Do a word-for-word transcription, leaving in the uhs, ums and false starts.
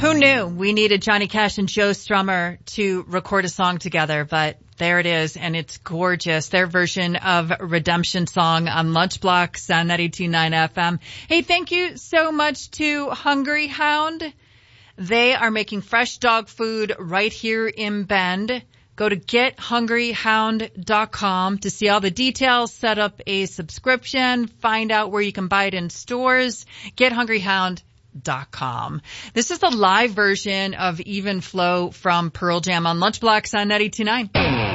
Who knew we needed Johnny Cash and Joe Strummer to record a song together, but there it is, and it's gorgeous. Their version of Redemption Song on Lunch Block, Sound ninety-two point nine F M. Hey, thank you so much to Hungry Hound. They are making fresh dog food right here in Bend. Go to get hungry hound dot com to see all the details, set up a subscription, find out where you can buy it in stores. get hungry hound dot com. This is the live version of Even Flow from Pearl Jam on Lunch Block, Sound ninety-two point nine.